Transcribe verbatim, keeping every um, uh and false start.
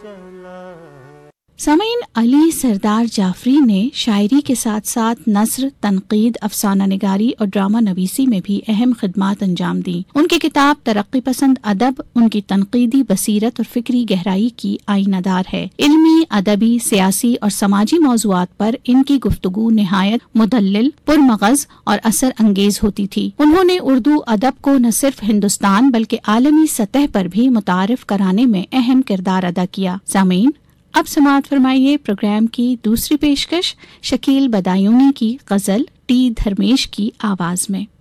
सामीन, अली सरदार जाफरी ने शायरी के साथ साथ नस्र, तनकीद, अफसाना निगारी और ड्रामा नवीसी में भी अहम खिदमात अंजाम दी। उनकी किताब तरक्की पसंद अदब उनकी तनकीदी बसीरत और फिक्री गहराई की आईनादार है। इल्मी, अदबी, सियासी और समाजी मौजुआत पर इनकी गुफ्तगू निहायत मुदल्लिल, पुरमगज और असर अंगेज होती थी। उन्होंने उर्दू अदब को न सिर्फ हिंदुस्तान बल्कि आलमी सतह पर भी मुतारिफ कराने में अहम किरदार अदा किया। सामीन, अब समाअत फरमाइए प्रोग्राम की दूसरी पेशकश शकील बदायूनी की गजल टी धर्मेश की आवाज में।